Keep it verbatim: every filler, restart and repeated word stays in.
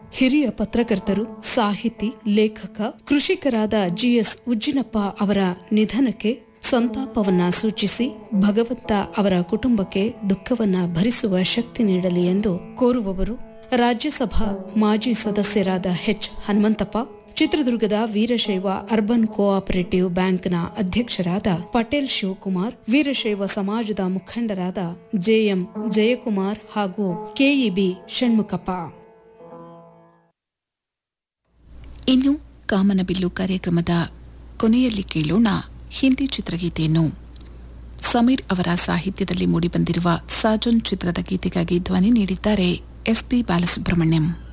ಹಿರಿಯ ಪತ್ರಕರ್ತರು, ಸಾಹಿತಿ, ಲೇಖಕ, ಕೃಷಿಕರಾದ ಜಿಎಸ್ ಉಜ್ಜಿನಪ್ಪ ಅವರ ನಿಧನಕ್ಕೆ ಸಂತಾಪವನ್ನ ಸೂಚಿಸಿ ಭಗವಂತ ಅವರ ಕುಟುಂಬಕ್ಕೆ ದುಃಖವನ್ನ ಭರಿಸುವ ಶಕ್ತಿ ನೀಡಲಿ ಎಂದು ಕೋರುವವರು ರಾಜ್ಯಸಭಾ ಮಾಜಿ ಸದಸ್ಯರಾದ ಎಚ್ ಹನುಮಂತಪ್ಪ, ಚಿತ್ರದುರ್ಗದ ವೀರಶೈವ ಅರ್ಬನ್ ಕೋಆಪರೇಟಿವ್ ಬ್ಯಾಂಕ್ನ ಅಧ್ಯಕ್ಷರಾದ ಪಟೇಲ್ ಶಿವಕುಮಾರ್, ವೀರಶೈವ ಸಮಾಜದ ಮುಖಂಡರಾದ ಜೆಎಂ ಜಯಕುಮಾರ್ ಹಾಗೂ ಕೆಇಬಿ ಷಣ್ಮುಖಪ್ಪ. ಇನ್ನು ಕಾಮನಬಿಲ್ಲು ಕಾರ್ಯಕ್ರಮದ ಕೊನೆಯಲ್ಲಿ ಕೇಳೋಣ ಹಿಂದಿ ಚಿತ್ರಗೀತೆಯನ್ನು. ಸಮೀರ್ ಅವರ ಸಾಹಿತ್ಯದಲ್ಲಿ ಮೂಡಿಬಂದಿರುವ ಸಾಜನ್ ಚಿತ್ರದ ಗೀತೆಗಾಗಿ ಧ್ವನಿ ನೀಡಿದ್ದಾರೆ ಎಸ್ ಪಿ ಬಾಲಸುಬ್ರಹ್ಮಣ್ಯಂ.